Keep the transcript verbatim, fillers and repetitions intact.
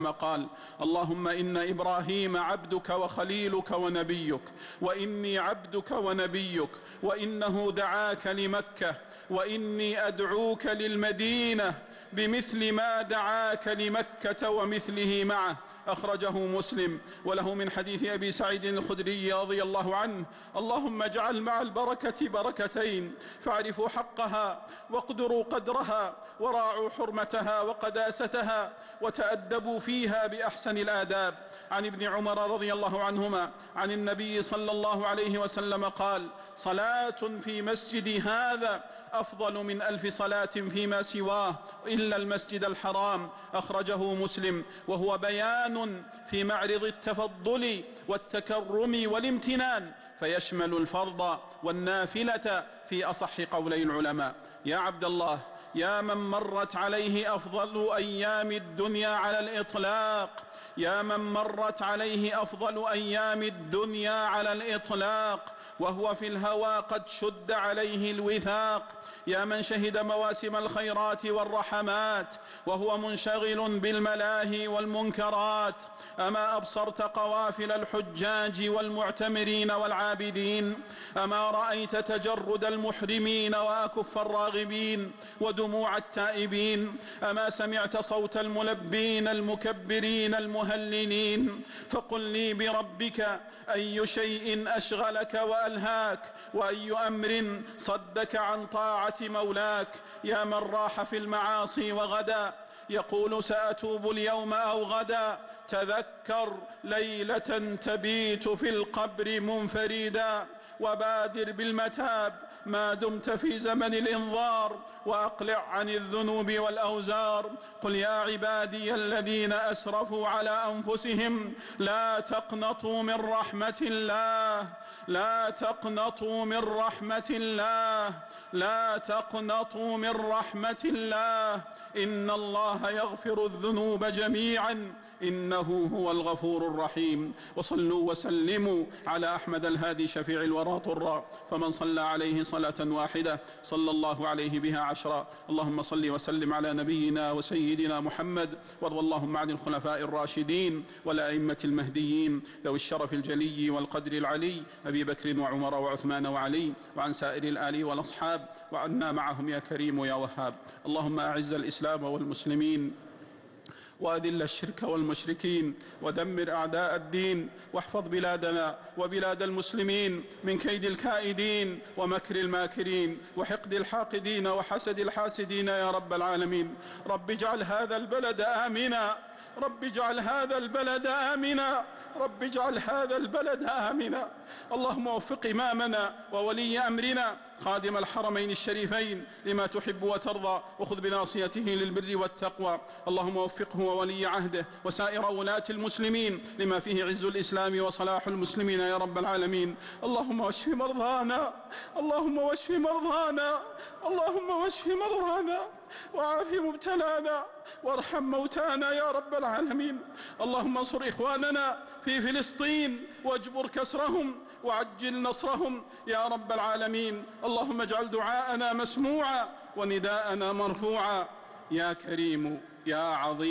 قال: اللهم إن إبراهيم عبدك وخليلك ونبيك، وإني عبدك ونبيك، وإنه دعاك لمكة، وإني أدعوك للمدينة بمثل ما دعاك لمكة ومثله معه. أخرجه مسلم. وله من حديث أبي سعيد الخدري رضي الله عنه: اللهم اجعل مع البركة بركتين، فاعرفوا حقها واقدروا قدرها، وراعوا حرمتها وقداستها، وتأدبوا فيها بأحسن الآداب. عن ابن عمر رضي الله عنهما عن النبي صلى الله عليه وسلم قال: صلاة في مسجدي هذا أفضل من ألف صلاة فيما سواه إلا المسجد الحرام. أخرجه مسلم. وهو بيان في معرض التفضل والتكرم والامتنان، فيشمل الفرض والنافلة في أصح قولي العلماء. يا عبد الله، يا من مرت عليه أفضل أيام الدنيا على الإطلاق، يا من مرت عليه أفضل أيام الدنيا على الإطلاق، وهو في الهوى قد شد عليه الوثاق، يا من شهد مواسم الخيرات والرحمات وهو منشغل بالملاهي والمنكرات، أما أبصرت قوافل الحجاج والمعتمرين والعابدين؟ أما رأيت تجرد المحرمين وأكف الراغبين ودموع التائبين؟ أما سمعت صوت الملبين المكبرين المهللين؟ فقل لي بربك، أي شيء أشغلك وألهاك، وأي أمر صدك عن طاعة مولاك؟ يا من راح في المعاصي وغدا يقول سأتوب اليوم أو غدا، تذكر ليلة تبيت في القبر منفردا، وبادر بالمتاب ما دمت في زمن الإنظار، وأقلع عن الذنوب والأوزار. قل يا عبادي الذين أسرفوا على أنفسهم لا تقنطوا من رحمة الله، لا تقنطوا من رحمة الله، لا تقنطوا من رحمة الله، إن الله يغفر الذنوب جميعا إنه هو الغفور الرحيم. وصلوا وسلموا على أحمد الهادي شفيع الورى طرا، فمن صلى عليه صلاة واحدة صلى الله عليه بها عشرا. اللهم صل وسلم على نبينا وسيدنا محمد، وارض اللهم عن الخلفاء الراشدين والأئمة المهديين ذوي الشرف الجلي والقدر العلي، أبي بكر وعمر وعثمان وعلي، وعن سائر الآل والأصحاب، وعنا معهم يا كريم يا وهاب. اللهم أعز الإسلام والمسلمين، وأذل الشرك والمشركين، ودمر أعداء الدين، واحفظ بلادنا وبلاد المسلمين من كيد الكائدين ومكر الماكرين وحقد الحاقدين وحسد الحاسدين يا رب العالمين. رب اجعل هذا البلد آمنا، رب اجعل هذا البلد آمنا، رب اجعل هذا البلد آمنا. اللهم وفق إمامنا وولي أمرنا خادم الحرمين الشريفين لما تحب وترضى، وخذ بناصيته للبر والتقوى. اللهم وفقه وولي عهده وسائر ولاة المسلمين لما فيه عز الإسلام وصلاح المسلمين يا رب العالمين. اللهم واشف مرضانا، اللهم واشف مرضانا، اللهم واشف مرضانا، وعاف مبتلانا، وارحم موتانا يا رب العالمين. اللهم انصر إخواننا في فلسطين واجبر كسرهم وعجل نصرهم يا رب العالمين. اللهم اجعل دعاءنا مسموعا ونداءنا مرفوعا يا كريم يا عظيم.